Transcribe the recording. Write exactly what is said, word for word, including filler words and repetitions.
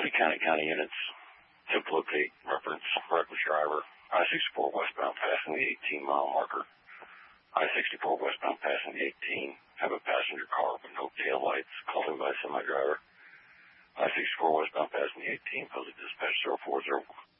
Lee County County units to locate reference reckless driver. I sixty-four westbound passing the eighteen mile marker. I sixty-four westbound passing the eighteen. Have a passenger car with no tail lights. Called in by a semi-driver. I sixty-four westbound passing the eighteen. Posted dispatch zero four zero